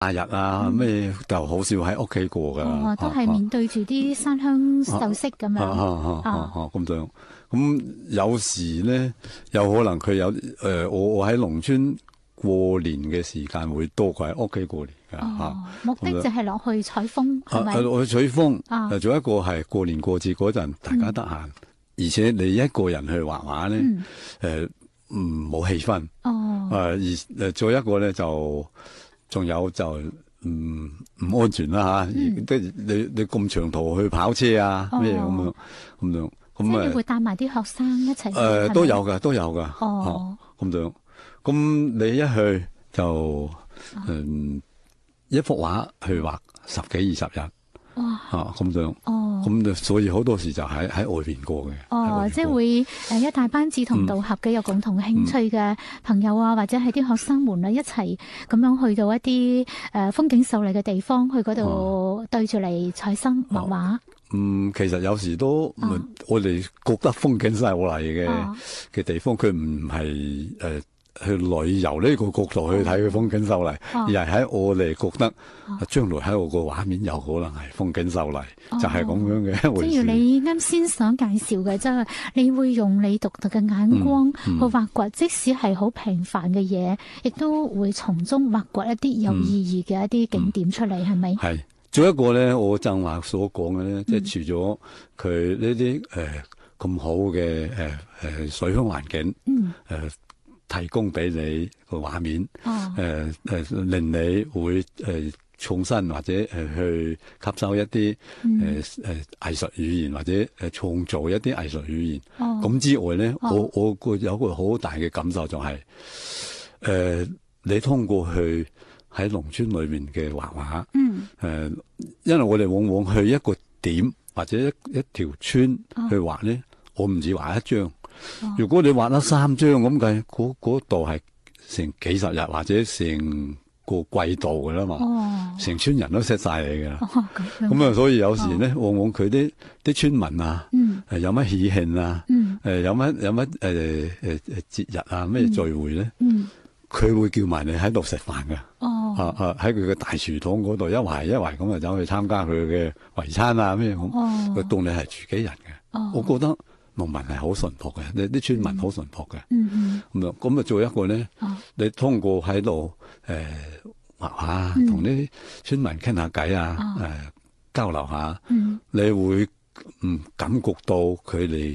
假日啊咩就好少喺屋企過噶。 都係面對住啲山鄉秀色咁樣。 咁樣。咁有時咧，有可能佢有我喺農村過年嘅時間會多過喺屋企過年噶。 目的就係落去採風，係咪？ 落去採風。仲有一個係過年過節嗰陣，大家得閒，而且你一個人去畫畫咧，冇氣氛。再一個咧就仲有就唔安全啦吓。你咁長途去跑車啊咩咁樣。 即係你會帶埋啲學生一齊？ 都有噶。咁樣。咁你一去就一幅畫去畫10幾20日。咁樣。咁就所以好多時就喺外邊過嘅。 即係會一大班志同道合嘅有共同興趣嘅朋友啊，或者係啲學生們啊，一齊咁樣去到一啲風景秀麗嘅地方，去嗰度對住嚟採生畫畫。 其實有時都我哋覺得風景秀麗嘅地方，佢唔係去旅遊呢個角度去睇佢風景秀麗，而係喺我哋覺得將來喺我個畫面有可能係風景秀麗，就係咁樣嘅一回事。 正如你啱先所介紹嘅，即係你會用你獨特嘅眼光去挖掘，即使係好平凡嘅嘢，亦都會從中挖掘一啲有意義嘅一啲景點出嚟，係咪？ 係。仲有一個咧，我正話所講嘅咧，即係除咗佢呢啲咁好嘅水鄉環境，提供俾你個畫面，令你會創新或者去吸收一啲藝術語言或者創造一啲藝術語言。咁之外咧，我有個好大嘅感受就係你通過去喺農村裏面嘅畫畫，因為我哋往往去一個點或者一條村去畫咧，我唔止畫一張。如果你畫得3張咁計，嗰度係成幾十日或者成個季度噶啦嘛，成村人都識晒你噶啦。咁啊，所以有時咧，往往佢啲村民啊，有乜喜慶啊，有乜節日啊，咩聚會咧，佢會叫埋你喺度食飯噶。喺佢嘅大廚堂嗰度一圍一圍咁啊，走去參加佢嘅圍餐啊咩咁，佢當你係自己人嘅。我覺得農民係好淳樸嘅，你啲村民好淳樸嘅。咁啊，做一個咧，你通過喺度畫畫，同啲村民傾下偈啊，交流下，你會感覺到佢哋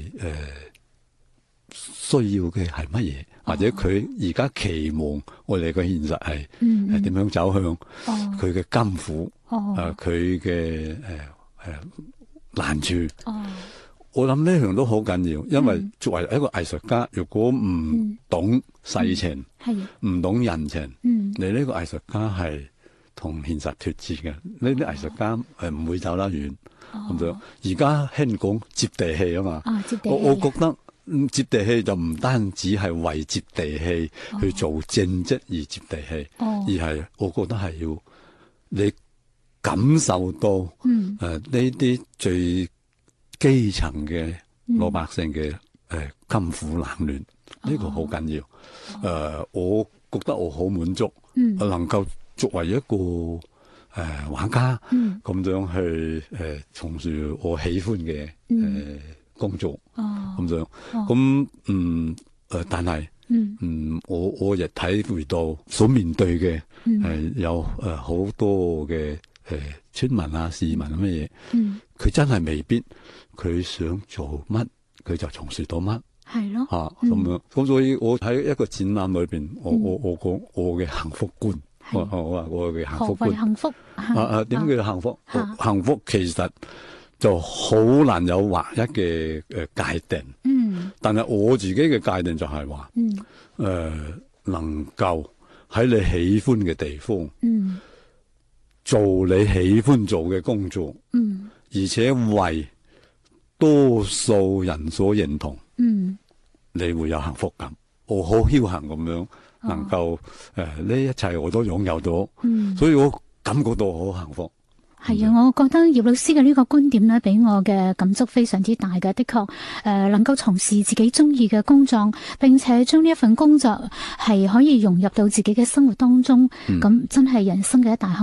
需要嘅係乜嘢，或者佢而家期望我哋嘅現實係點樣走向佢嘅甘苦，佢嘅難處。我諗呢樣都好緊要，因為作為一個藝術家，如果唔懂世情，唔懂人情，你呢個藝術家係同現實脫節嘅。呢啲藝術家唔會走得遠。咁樣而家興講接地氣啊嘛，我覺得接地氣就唔單止係為接地氣去做正職而接地氣，而係我覺得係要你感受到呢啲最基層嘅老百姓嘅甘苦冷暖，呢個好緊要。我覺得我好滿足，能夠作為一個畫家咁樣去從事我喜歡嘅工作咁樣。咁但係我亦體會到所面對嘅有好多嘅村民啊、市民啊乜嘢，佢真係未必佢想做乜佢就從事到乜， 係咯咁樣。咁所以我喺一個展覽裏邊，我講我嘅幸福觀，我話我嘅幸福觀。 何謂幸福？ 點叫幸福？幸福其實就好難有劃一嘅界定。但係我自己嘅界定就係話，能夠喺你喜歡嘅地方，做你喜歡做嘅工作，而且為多數人所認同，你會有幸福感。我好僥倖咁樣，能夠呢一切我都擁有咗，所以我感覺到好幸福。 係啊，我覺得葉老師嘅呢個觀點咧，俾我嘅感觸非常之大嘅。的確，能夠從事自己中意嘅工作，並且將呢一份工作係可以融入到自己嘅生活當中，咁真係人生嘅一大幸福。